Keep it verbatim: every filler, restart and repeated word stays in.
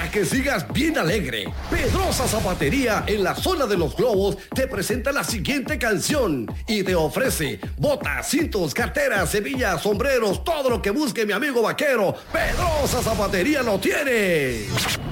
para que sigas bien alegre. Pedrosa Zapatería en la zona de los globos te presenta la siguiente canción y te ofrece botas, cintos, carteras, hebillas, sombreros, todo lo que busque mi amigo vaquero. Pedrosa Zapatería lo tiene.